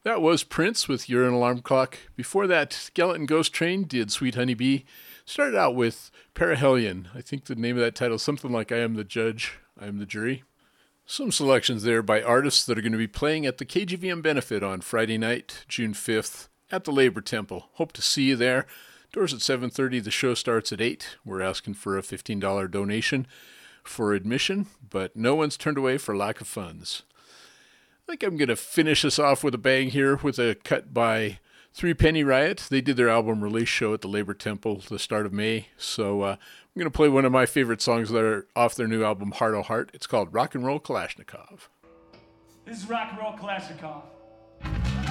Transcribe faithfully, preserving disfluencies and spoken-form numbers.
That was Prince with You're an Alarm Clock. Before that, Skeleton Ghost Train did Sweet Honey Bee. Started out with Perihelion. I think the name of that title is something like I Am the Judge, I Am the Jury. Some selections there by artists that are going to be playing at the K G V M Benefit on Friday night, June fifth, at the Labor Temple. Hope to see you there. Doors at seven thirty. The show starts at eight. We're asking for a fifteen dollars donation for admission, but no one's turned away for lack of funds. I think I'm going to finish us off with a bang here with a cut by Three Penny Riot. They did their album release show at the Labor Temple the start of May. So uh, I'm going to play one of my favorite songs that are off their new album, Heart O' Heart. It's called Rock and Roll Kalashnikov. This is Rock and Roll Kalashnikov.